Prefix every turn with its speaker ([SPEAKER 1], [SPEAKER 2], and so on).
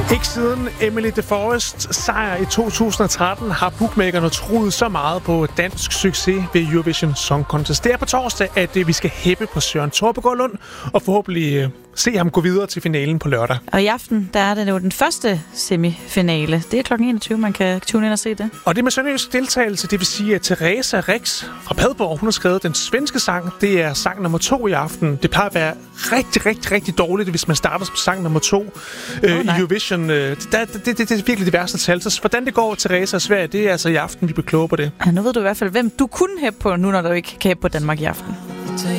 [SPEAKER 1] Ikke siden Emily de Forest sejr i 2013 har bookmakerne troet så meget på dansk succes ved Eurovision Song Contest. Det er på torsdag, at vi skal hæppe på Søren Torpegaard Lund og forhåbentlig se ham gå videre til finalen på lørdag.
[SPEAKER 2] Og i aften, der er det jo den første semifinale. Det er kl. 21, man kan tune ind og se det.
[SPEAKER 1] Og det med sønderjysk deltagelse, det vil sige, at Teresa Rix fra Padborg, hun har skrevet den svenske sang. Det er sang nummer 2 i aften. Det plejer at være rigtig dårligt, hvis man starter som sang nummer 2 i Eurovision. Det er virkelig det værste tal. Så hvordan det går Teresa og Sverige, det er altså i aften, vi bliver kloge på det.
[SPEAKER 2] Ja, nu ved du i hvert fald, hvem du kunne hæppe på, nu når du ikke kan hæppe på Danmark i aften.